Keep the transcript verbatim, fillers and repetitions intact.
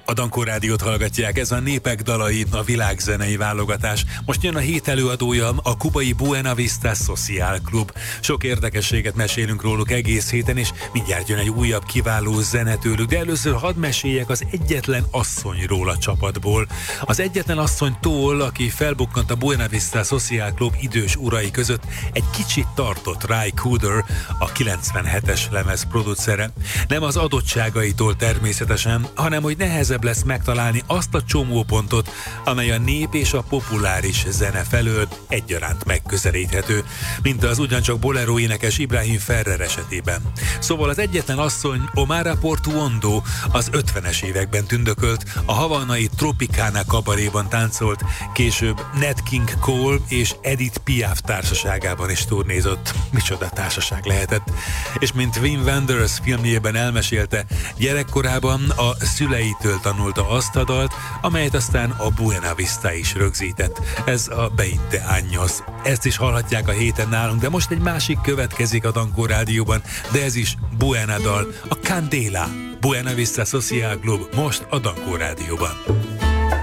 A Dankó Rádiót hallgatják, ez a Népek dalai, a világzenei válogatás. Most jön a hét előadója, a kubai Buena Vista Social Club. Sok érdekességet mesélünk róluk egész héten, és mindjárt jön egy újabb kiváló zene tőlük, de először hadd meséljek az egyetlen asszonyról a csapatból. Az egyetlen asszonytól, aki felbukkant a Buena Vista Social Club idős urai között, egy kicsit tartott Ry Cooder, a kilencvenhetes lemez producere. Nem az adottságaitól természetesen, hanem hogy nehezebb lesz megtalálni azt a csomópontot, amely a nép és a populáris zene felől egyaránt megközelíthető, mint az ugyancsak bolero énekes Ibrahim Ferrer esetében. Szóval az egyetlen asszony, Omara Portuondo, az ötvenes években tündökölt, a havanai Tropicana kabaréban táncolt, később Nat King Cole és Edith Piaf társaságában is turnézott. Micsoda társaság lehetett. És mint Wim Wenders filmjében elmesélte, gyerekkorában a szüleitől tanulta azt a dalt, amelyet aztán a Buena Vista is rögzített. Ez a Beinte Años. Ezt is hallhatják a héten nálunk, de most egy másik következik a Dankó Rádióban, de ez is Buena dal, a Candela. Buena Vista Social Club most a Dankó Rádióban.